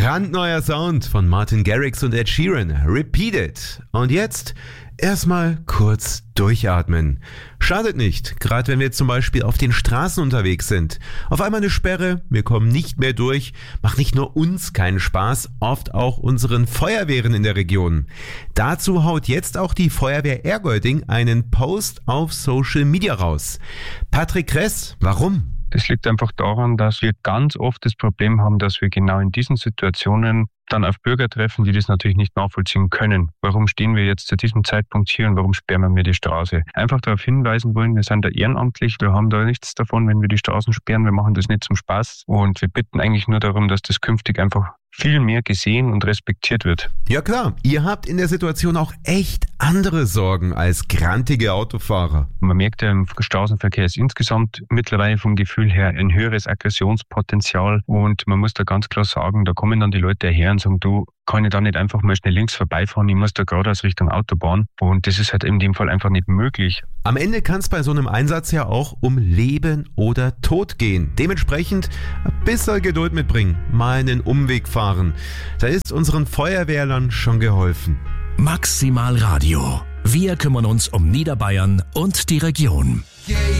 Brandneuer Sound von Martin Garrix und Ed Sheeran. Repeat It. Und jetzt erstmal kurz durchatmen. Schadet nicht, gerade wenn wir jetzt zum Beispiel auf den Straßen unterwegs sind. Auf einmal eine Sperre, wir kommen nicht mehr durch, macht nicht nur uns keinen Spaß, oft auch unseren Feuerwehren in der Region. Dazu haut jetzt auch die Feuerwehr Ergolding einen Post auf Social Media raus. Patrick Kress, warum? Es liegt einfach daran, dass wir ganz oft das Problem haben, dass wir genau in diesen Situationen dann auf Bürger treffen, die das natürlich nicht nachvollziehen können. Warum stehen wir jetzt zu diesem Zeitpunkt hier und warum sperren wir mir die Straße? Einfach darauf hinweisen wollen, wir sind da ehrenamtlich, wir haben da nichts davon, wenn wir die Straßen sperren, wir machen das nicht zum Spaß und wir bitten eigentlich nur darum, dass das künftig einfach viel mehr gesehen und respektiert wird. Ja klar, ihr habt in der Situation auch echt andere Sorgen als grantige Autofahrer. Man merkt ja, im Straßenverkehr ist insgesamt mittlerweile vom Gefühl her ein höheres Aggressionspotenzial und man muss da ganz klar sagen, da kommen dann die Leute her und sagen, du, kann ich da nicht einfach mal schnell links vorbeifahren, ich muss da geradeaus Richtung Autobahn und das ist halt in dem Fall einfach nicht möglich. Am Ende kann es bei so einem Einsatz ja auch um Leben oder Tod gehen. Dementsprechend ein bisschen Geduld mitbringen, mal einen Umweg fahren. Da ist unseren Feuerwehrlern schon geholfen. Maximal Radio. Wir kümmern uns um Niederbayern und die Region.